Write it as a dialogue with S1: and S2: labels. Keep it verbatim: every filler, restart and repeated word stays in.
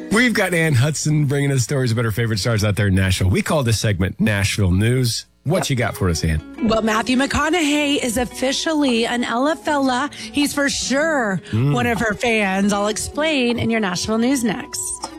S1: We've got Ann Hudson bringing us stories about her favorite stars out there in Nashville. We call this segment Nashville News. What you got for us, Ann?
S2: Well, Matthew McConaughey is officially an Ella fella. He's for sure mm. one of her fans. I'll explain in your Nashville News next.